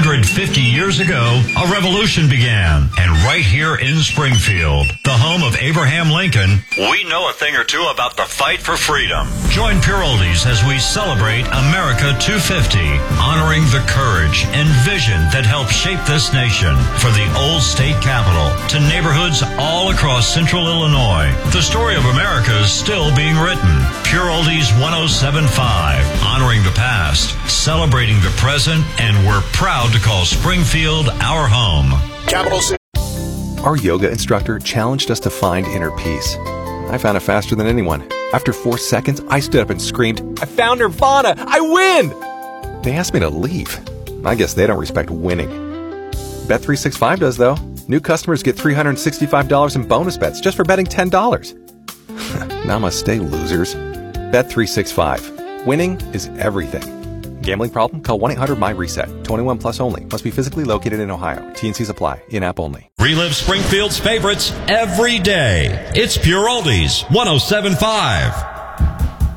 150 years ago, a revolution began. And right here in Springfield, the home of Abraham Lincoln, we know a thing or two about the fight for freedom. Join Pure Oldies as we celebrate America 250, honoring the courage and vision that helped shape this nation. For the old state capital to neighborhoods all across central Illinois, the story of America is still being written. Pure Oldies 1075, honoring the past, celebrating the present, and we're proud to call Springfield our home. Capital City. Our yoga instructor challenged us to find inner peace. I found it faster than anyone. After 4 seconds, I stood up and screamed, "I found Nirvana! I win!" They asked me to leave. I guess they don't respect winning. Bet365 does, though. New customers get $365 in bonus bets just for betting $10. Namaste, losers. Bet365. Winning is everything. Gambling problem? Call 1-800-MY-RESET. 21 plus only. Must be physically located in Ohio. T&Cs apply. In-app only. Relive Springfield's favorites every day. It's Pure Oldies 1075.